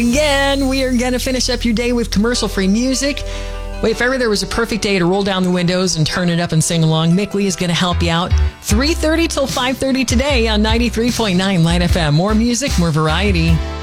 Again, we are going to finish up your day with commercial-free music. Wait, if ever there was a perfect day to roll down the windows and turn it up and sing along, Mick Lee is going to help you out. 3:30 till 5:30 today on 93.9 Light FM. More music, more variety.